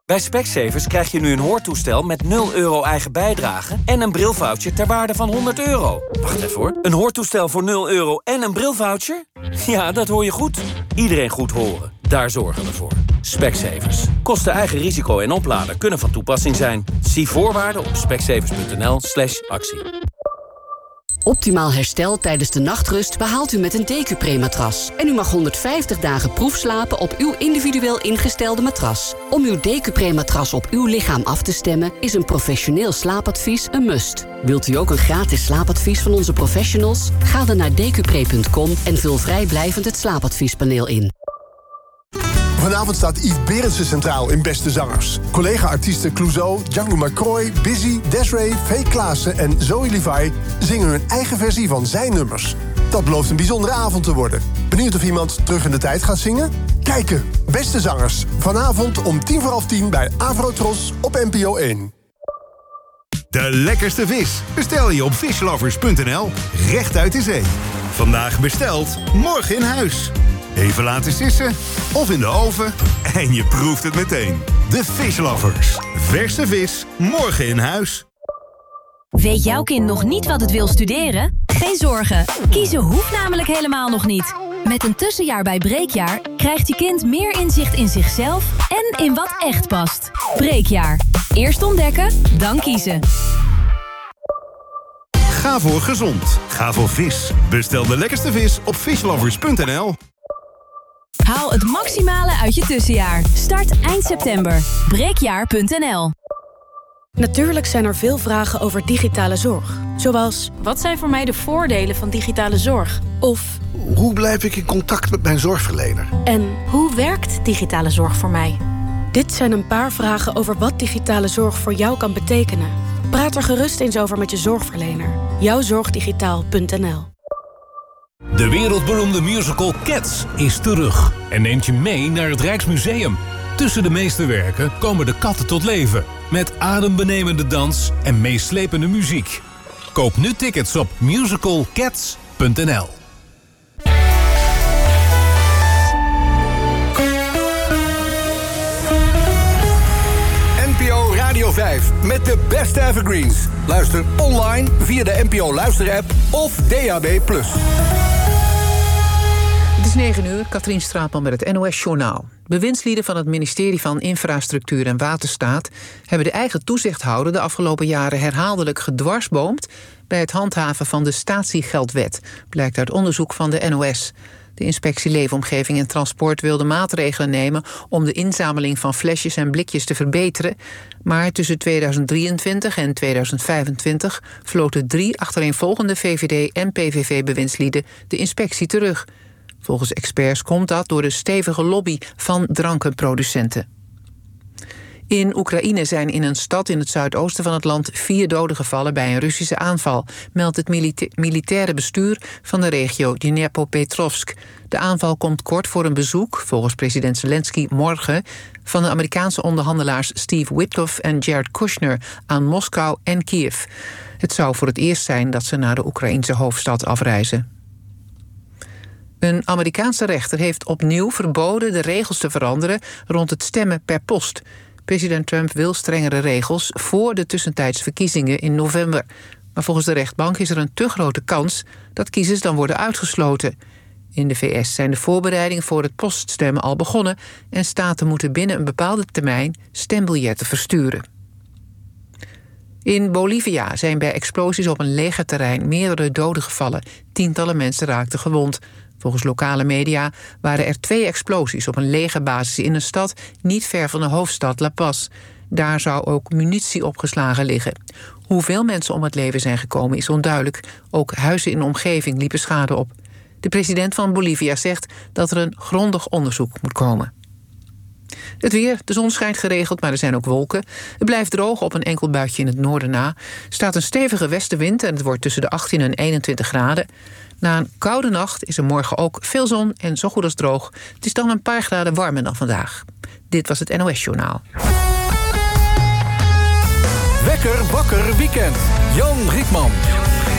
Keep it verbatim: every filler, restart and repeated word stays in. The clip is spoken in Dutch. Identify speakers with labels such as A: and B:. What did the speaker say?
A: Bij Specsavers krijg je nu een hoortoestel met nul euro eigen bijdrage en een brilvoucher ter waarde van honderd euro. Wacht even hoor. Een hoortoestel voor nul euro en een brilvoucher? Ja, dat hoor je goed. Iedereen goed horen. Daar zorgen we voor. Specsavers. Kosten eigen risico en oplader kunnen van toepassing zijn. Zie voorwaarden op specsavers.nl slash actie.
B: Optimaal herstel tijdens de nachtrust behaalt u met een Decupre-matras. En u mag honderdvijftig dagen proefslapen op uw individueel ingestelde matras. Om uw Decupre-matras op uw lichaam af te stemmen is een professioneel slaapadvies een must. Wilt u ook een gratis slaapadvies van onze professionals? Ga dan naar decupre punt com en vul vrijblijvend het slaapadviespaneel in.
C: Vanavond staat Yves Berendsen centraal in Beste Zangers. Collega-artiesten Clouseau, Django McCroy, Busy, Desiree, Faye Klaassen en Zoe Levi zingen hun eigen versie van zijn nummers. Dat belooft een bijzondere avond te worden. Benieuwd of iemand terug in de tijd gaat zingen? Kijken, Beste Zangers. Vanavond om tien voor half tien bij Avrotros op N P O één.
D: De lekkerste vis bestel je op fishlovers punt n l. Recht uit de zee. Vandaag besteld, morgen in huis. Even laten sissen of in de oven en je proeft het meteen. De Fishlovers. Verse vis, morgen in huis.
E: Weet jouw kind nog niet wat het wil studeren? Geen zorgen, kiezen hoeft namelijk helemaal nog niet. Met een tussenjaar bij Breekjaar krijgt je kind meer inzicht in zichzelf en in wat echt past. Breekjaar. Eerst ontdekken, dan kiezen.
D: Ga voor gezond. Ga voor vis. Bestel de lekkerste vis op fishlovers punt n l.
E: Haal het maximale uit je tussenjaar. Start eind september. breekjaar punt n l.
F: Natuurlijk zijn er veel vragen over digitale zorg. Zoals, wat zijn voor mij de voordelen van digitale zorg? Of,
G: hoe blijf ik in contact met mijn zorgverlener?
F: En hoe werkt digitale zorg voor mij? Dit zijn een paar vragen over wat digitale zorg voor jou kan betekenen. Praat er gerust eens over met je zorgverlener. jouwzorgdigitaal punt n l.
H: De wereldberoemde musical Cats is terug en neemt je mee naar het Rijksmuseum. Tussen de meesterwerken komen de katten tot leven, met adembenemende dans en meeslepende muziek. Koop nu tickets op musical cats punt n l.
I: N P O Radio vijf met de beste evergreens. Luister online via de N P O Luister-app of D A B plus.
J: Het is negen uur, Katrien Straatman met het N O S-journaal. Bewindslieden van het ministerie van Infrastructuur en Waterstaat hebben de eigen toezichthouder de afgelopen jaren herhaaldelijk gedwarsboomd bij het handhaven van de statiegeldwet, blijkt uit onderzoek van de N O S. De Inspectie Leefomgeving en Transport wilde maatregelen nemen om de inzameling van flesjes en blikjes te verbeteren, maar tussen tweeduizend drieëntwintig en tweeduizend vijfentwintig floten drie achtereenvolgende V V D- en P V V-bewindslieden de inspectie terug. Volgens experts komt dat door de stevige lobby van drankenproducenten. In Oekraïne zijn in een stad in het zuidoosten van het land vier doden gevallen bij een Russische aanval, meldt het milita- militaire bestuur van de regio Dnepropetrovsk. De aanval komt kort voor een bezoek, volgens president Zelensky morgen, van de Amerikaanse onderhandelaars Steve Witkoff en Jared Kushner aan Moskou en Kiev. Het zou voor het eerst zijn dat ze naar de Oekraïense hoofdstad afreizen. Een Amerikaanse rechter heeft opnieuw verboden de regels te veranderen rond het stemmen per post. President Trump wil strengere regels voor de tussentijds verkiezingen in november. Maar volgens de rechtbank is er een te grote kans dat kiezers dan worden uitgesloten. In de V S zijn de voorbereidingen voor het poststemmen al begonnen en staten moeten binnen een bepaalde termijn stembiljetten versturen. In Bolivia zijn bij explosies op een legerterrein meerdere doden gevallen. Tientallen mensen raakten gewond. Volgens lokale media waren er twee explosies op een legerbasis in een stad niet ver van de hoofdstad La Paz. Daar zou ook munitie opgeslagen liggen. Hoeveel mensen om het leven zijn gekomen is onduidelijk. Ook huizen in de omgeving liepen schade op. De president van Bolivia zegt dat er een grondig onderzoek moet komen. Het weer, de zon schijnt geregeld, maar er zijn ook wolken. Het blijft droog op een enkel buitje in het noorden na. Er staat een stevige westenwind en het wordt tussen de achttien en eenentwintig graden. Na een koude nacht is er morgen ook veel zon en zo goed als droog. Het is dan een paar graden warmer dan vandaag. Dit was het N O S-journaal.
I: Wekker wakker weekend. Jan Rietman.